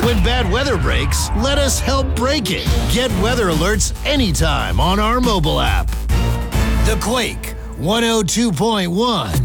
When bad weather breaks, let us help break it. Get weather alerts anytime on our mobile app. The Quake 102.1.